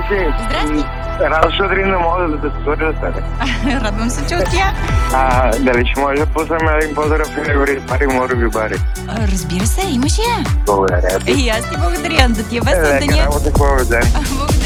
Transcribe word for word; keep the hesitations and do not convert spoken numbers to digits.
си. Здрасти. Рано сутрин не мога да те свърля с тебе. Радвам се, че успях. А, дали ще може да пуснем един поздрав и добри пари, море би бари. А, Разбира се, имаш я. Благодаря ти. И аз ти благодаря. Да ти е весел Лека деня. работа, хубав ден. Благодаря.